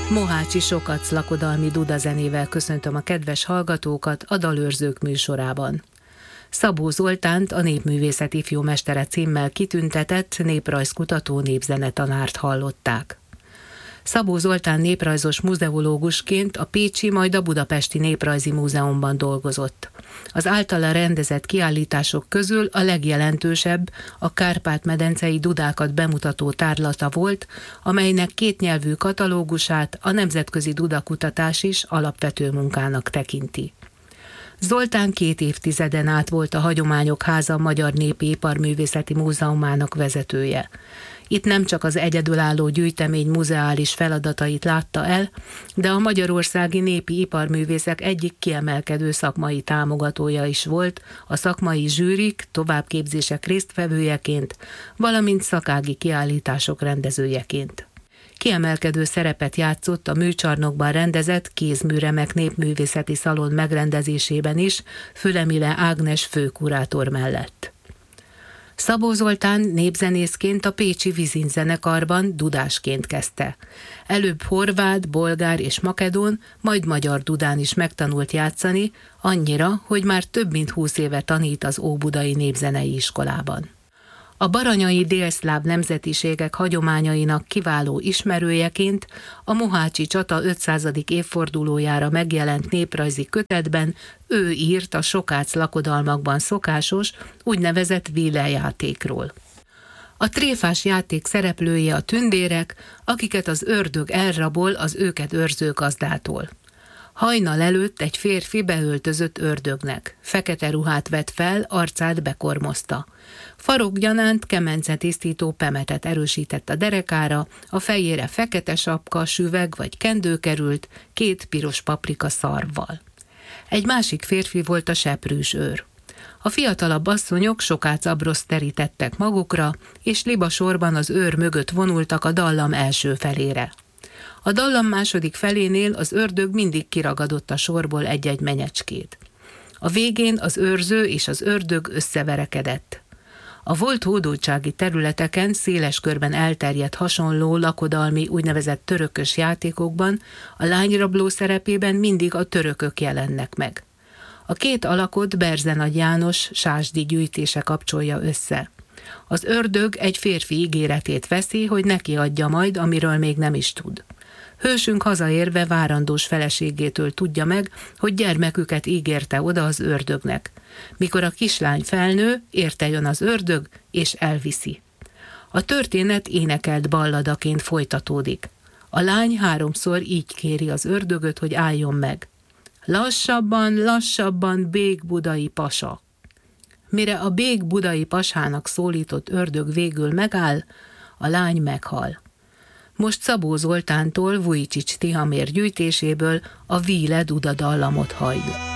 Mohácsi Sokac lakodalmi dudazenével köszöntöm a kedves hallgatókat a Dalőrzők műsorában. Szabó Zoltánt, a Népművészet ifjúmestere címmel kitüntetett néprajzkutató népzenetanárt hallották. Szabó Zoltán néprajzos muzeológusként a pécsi, majd a budapesti Néprajzi Múzeumban dolgozott. Az általa rendezett kiállítások közül a legjelentősebb a Kárpát-medencei dudákat bemutató tárlata volt, amelynek kétnyelvű katalógusát a nemzetközi dudakutatás is alapvető munkának tekinti. Zoltán 2 évtizeden át volt a Hagyományok Háza Magyar Népi Iparművészeti Múzeumának vezetője. Itt nem csak az egyedülálló gyűjtemény muzeális feladatait látta el, de a magyarországi népi iparművészek egyik kiemelkedő szakmai támogatója is volt, a szakmai zsűrik, továbbképzések résztvevőjeként, valamint szakági kiállítások rendezőjeként. Kiemelkedő szerepet játszott a műcsarnokban rendezett kézműremek népművészeti szalon megrendezésében is, Fülemile Ágnes főkurátor mellett. Szabó Zoltán népzenészként a pécsi Vizin zenekarban dudásként kezdte. Előbb horvát, bolgár és makedón, majd magyar dudán is megtanult játszani, annyira, hogy már több mint 20 éve tanít az Óbudai Népzenei Iskolában. A baranyai délszláv nemzetiségek hagyományainak kiváló ismerőjeként a mohácsi csata 500. évfordulójára megjelent néprajzi kötetben ő írt a Sokác lakodalmakban szokásos, úgynevezett vílejátékról. A tréfás játék szereplői a tündérek, akiket az ördög elrabol az őket őrző gazdától. Hajnal előtt egy férfi beöltözött ördögnek. Fekete ruhát vett fel, arcát bekormozta. Farokgyanánt kemence-tisztító pemetet erősített a derekára, a fejére fekete sapka, süveg vagy kendő került, 2 piros paprika szarvval. Egy másik férfi volt a seprűs őr. A fiatalabb asszonyok Sokác abroszt terítettek magukra, és libasorban az őr mögött vonultak a dallam első felére. A dallam második felénél az ördög mindig kiragadott a sorból egy-egy menyecskét. A végén az őrző és az ördög összeverekedett. A volt hódoltsági területeken széles körben elterjedt hasonló lakodalmi úgynevezett törökös játékokban a lányrabló szerepében mindig a törökök jelennek meg. A 2 alakot Berzenagy János sásdi gyűjtése kapcsolja össze. Az ördög egy férfi ígéretét veszi, hogy neki adja majd, amiről még nem is tud. Hősünk hazaérve várandós feleségétől tudja meg, hogy gyermeküket ígérte oda az ördögnek. Mikor a kislány felnő, érte jön az ördög, és elviszi. A történet énekelt balladaként folytatódik. A lány 3-szor így kéri az ördögöt, hogy álljon meg. Lassabban, lassabban, bég budai pasa. Mire a bég budai pasának szólított ördög végül megáll, a lány meghal. Most Szabó Zoltántól Vujicics Tihamér gyűjtéséből a Víle Duda dallamot halljuk.